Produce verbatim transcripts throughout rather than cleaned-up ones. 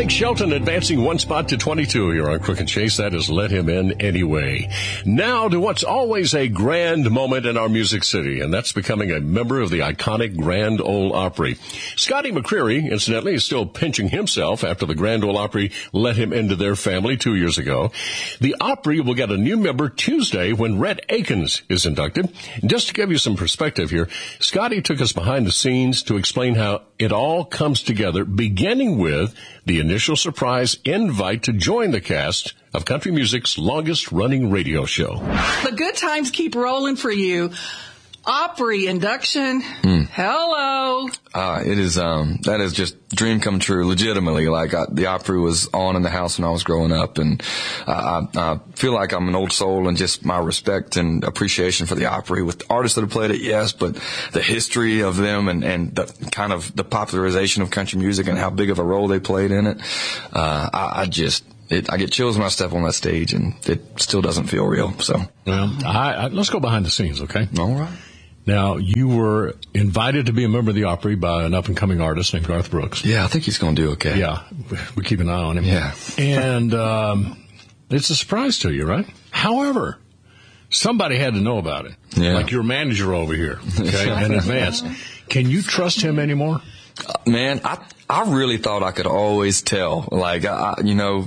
Blake Shelton advancing one spot to twenty-two here on Crook and Chase. That is Let Him In Anyway. Now to what's always a grand moment in our music city, and that's becoming a member of the iconic Grand Ole Opry. Scotty McCreery, incidentally, is still pinching himself after the Grand Ole Opry let him into their family two years ago. The Opry will get a new member Tuesday when Rhett Akins is inducted. And just to give you some perspective here, Scotty took us behind the scenes to explain how it all comes together, beginning with the initial surprise invite to join the cast of country music's longest-running radio show. The good times keep rolling for you. Opry induction. Mm. Hello. Uh, it is, um, that is just dream come true, legitimately. Like, I, the Opry was on in the house when I was growing up, and uh, I, I feel like I'm an old soul, and just my respect and appreciation for the Opry with the artists that have played it, yes, but the history of them and, and the kind of the popularization of country music and how big of a role they played in it. Uh, I, I just, It, I get chills when I step on that stage, and it still doesn't feel real. So, well, I, I, let's go behind the scenes, okay? All right. Now, you were invited to be a member of the Opry by an up-and-coming artist named Garth Brooks. Yeah, I think he's going to do okay. Yeah, we keep an eye on him. Yeah. And um, it's a surprise to you, right? However, somebody had to know about it, yeah. like your manager over here, okay, in advance. Can you trust him anymore? Uh, man, I I really thought I could always tell. Like, I, you know,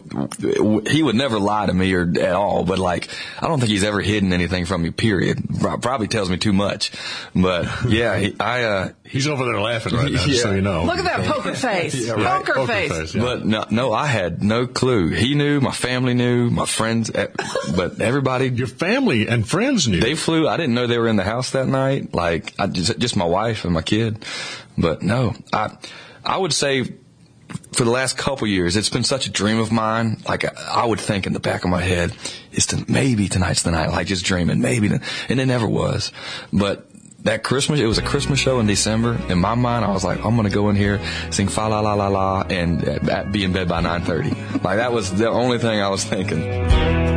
he would never lie to me or at all. But like, I don't think he's ever hidden anything from me. Period. Probably tells me too much. But yeah, he, I. Uh, he's over there laughing right now, yeah. just so you know. Look at that poker face. yeah, right. Poker, poker face. face yeah. But no, no, I had no clue. He knew. My family knew. My friends. But everybody. Your family and friends knew. They flew. I didn't know they were in the house that night. Like, I just, just my wife and my kid. But no, I. I would say for the last couple years, it's been such a dream of mine. Like, I, I would think in the back of my head, is to maybe tonight's the night, like just dreaming, maybe. And it never was. But that Christmas, it was a Christmas show in December. In my mind, I was like, I'm going to go in here, sing fa la la la la, and uh, be in bed by nine thirty. Like, that was the only thing I was thinking.